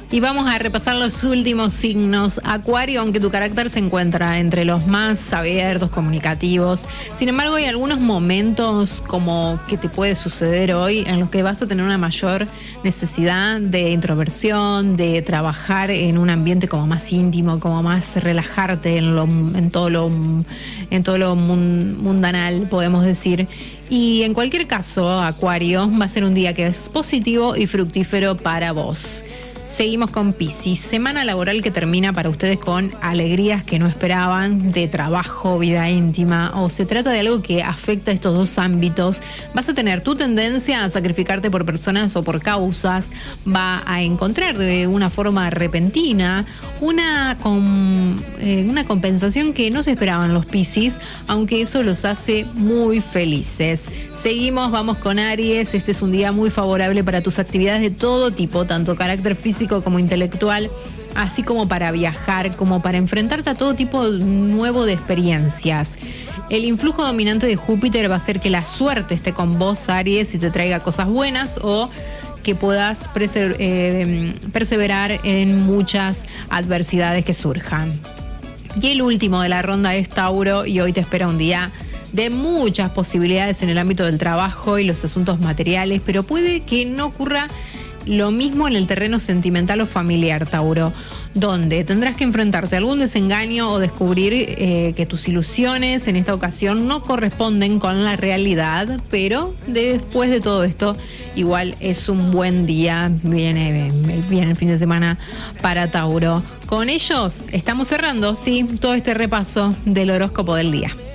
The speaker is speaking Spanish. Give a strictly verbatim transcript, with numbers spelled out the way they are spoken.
Y vamos a repasar los últimos signos. Acuario, aunque tu carácter se encuentra entre los más abiertos, comunicativos, sin embargo hay algunos momentos como que te puede suceder hoy en los que vas a tener una mayor necesidad de introversión, de trabajar en un ambiente como más íntimo, como más relajarte en, lo, en todo lo, en todo lo mundanal, podemos decir. Y en cualquier caso, Acuario, va a ser un día que es positivo y fructífero para vos. Seguimos con Piscis, semana laboral que termina para ustedes con alegrías que no esperaban, de trabajo, vida íntima, o se trata de algo que afecta a estos dos ámbitos. Vas a tener tu tendencia a sacrificarte por personas o por causas, va a encontrar de una forma repentina una, com, eh, una compensación que no se esperaban los Piscis, aunque eso los hace muy felices. Seguimos, vamos con Aries. Este es un día muy favorable para tus actividades de todo tipo, tanto carácter físico como intelectual, así como para viajar, como para enfrentarte a todo tipo nuevo de experiencias. El influjo dominante de Júpiter va a hacer que la suerte esté con vos, Aries, y te traiga cosas buenas, o que puedas perse- eh, perseverar en muchas adversidades que surjan. Y el último de la ronda es Tauro, y hoy te espera un día de muchas posibilidades en el ámbito del trabajo y los asuntos materiales, pero puede que no ocurra lo mismo en el terreno sentimental o familiar, Tauro, donde tendrás que enfrentarte a algún desengaño o descubrir eh, que tus ilusiones en esta ocasión no corresponden con la realidad, pero después de todo esto, igual es un buen día, viene, viene el fin de semana para Tauro. Con ellos estamos cerrando, sí, todo este repaso del horóscopo del día.